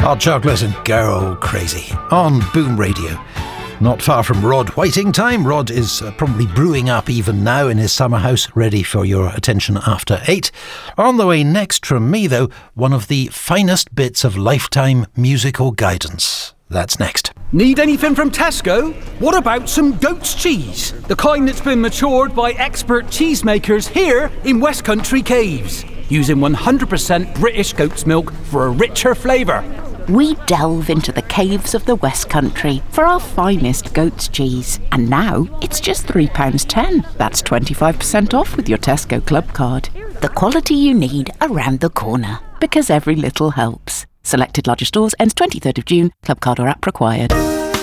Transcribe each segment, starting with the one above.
Hot Chocolate and Girl Crazy on Boom Radio. Not far from Rod Whiting time. Rod is probably brewing up even now in his summer house, ready for your attention after 8. On the way next from me, though, one of the finest bits of lifetime musical guidance. That's next. Need anything from Tesco? What about some goat's cheese? The kind that's been matured by expert cheesemakers here in West Country Caves, using 100% British goat's milk for a richer flavour. We delve into the caves of the West Country for our finest goat's cheese. And now it's just £3.10. That's 25% off with your Tesco Club card. The quality you need around the corner. Because every little helps. Selected larger stores ends 23rd of June. Club card or app required.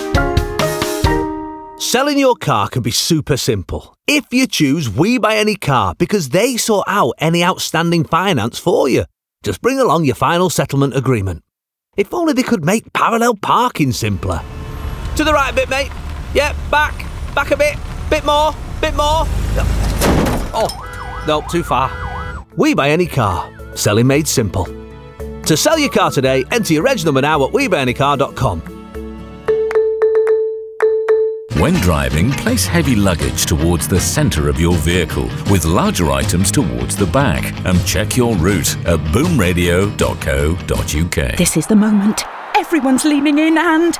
Selling your car can be super simple if you choose We Buy Any Car, because they sort out any outstanding finance for you. Just bring along your final settlement agreement. If only they could make parallel parking simpler. To the right a bit, mate. Yeah, back a bit more. Oh, no, too far. We Buy Any Car. Selling made simple. To sell your car today, enter your reg number now at WeBuyAnyCar.com. When driving, place heavy luggage towards the centre of your vehicle with larger items towards the back, and check your route at boomradio.co.uk. This is the moment. Everyone's leaning in and...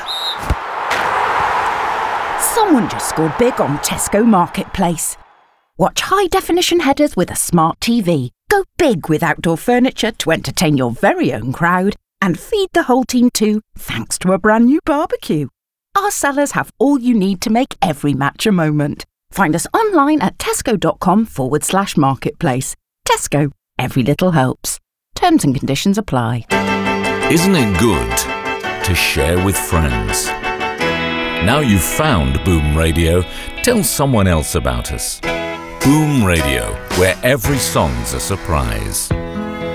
someone just scored big on Tesco Marketplace. Watch high-definition headers with a smart TV. Go big with outdoor furniture to entertain your very own crowd. And feed the whole team too, thanks to a brand new barbecue. Our sellers have all you need to make every match a moment. Find us online at tesco.com/marketplace. Tesco, every little helps. Terms and conditions apply. Isn't it good to share with friends? Now you've found Boom Radio, tell someone else about us. Boom Radio, where every song's a surprise.